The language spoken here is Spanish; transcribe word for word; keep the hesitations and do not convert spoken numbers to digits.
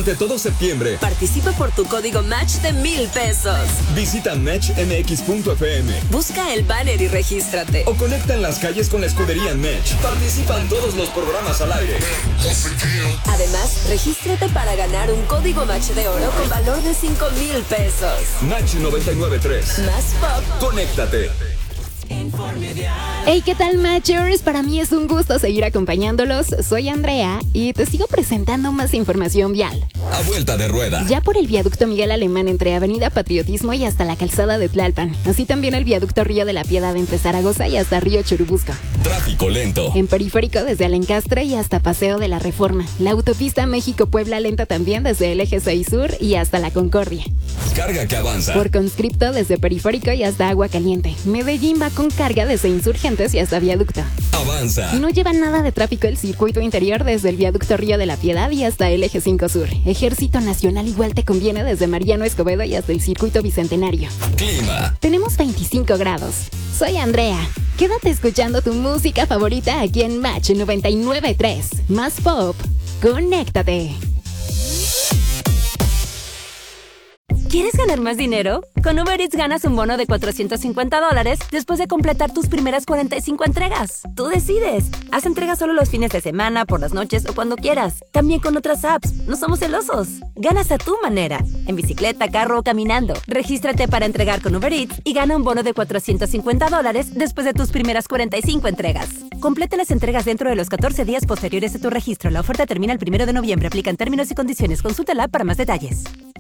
Durante todo septiembre, participa por tu código Match de mil pesos. Visita match m x punto f m. Busca el banner y regístrate. O conecta en las calles con la escudería Match. Participan todos los programas al aire. Además, regístrate para ganar un código Match de oro con valor de cinco mil pesos. Match noventa y nueve punto tres. Más pop. Conéctate. Hey, ¿qué tal, Matchers? Para mí es un gusto seguir acompañándolos. Soy Andrea y te sigo presentando más información vial. A vuelta de rueda. Ya por el viaducto Miguel Alemán entre Avenida Patriotismo y hasta la calzada de Tlalpan. Así también el viaducto Río de la Piedad entre Zaragoza y hasta Río Churubusco. Tráfico lento. En periférico desde Alencastre y hasta Paseo de la Reforma. La autopista México-Puebla lenta también desde el eje seis Sur y hasta la Concordia. Carga que avanza. Por conscripto desde periférico y hasta Agua Caliente. Medellín va con carga desde Insurgentes y hasta Viaducto. Avanza. Y no lleva nada de tráfico el circuito interior desde el viaducto Río de la Piedad y hasta el eje cinco Sur. Ejército Nacional igual te conviene desde Mariano Escobedo y hasta el circuito Bicentenario. Clima. Tenemos veinticinco grados. Soy Andrea. Quédate escuchando tu música favorita aquí en Match noventa y nueve punto tres. Más pop. Conéctate. ¿Quieres ganar más dinero? Con Uber Eats ganas un bono de cuatrocientos cincuenta dólares después de completar tus primeras cuarenta y cinco entregas. Tú decides. Haz entregas solo los fines de semana, por las noches o cuando quieras. También con otras apps. No somos celosos. Ganas a tu manera. En bicicleta, carro o caminando. Regístrate para entregar con Uber Eats y gana un bono de cuatrocientos cincuenta dólares después de tus primeras cuarenta y cinco entregas. Completa las entregas dentro de los catorce días posteriores a tu registro. La oferta termina el primero de noviembre. Aplican términos y condiciones. Consúltala para más detalles.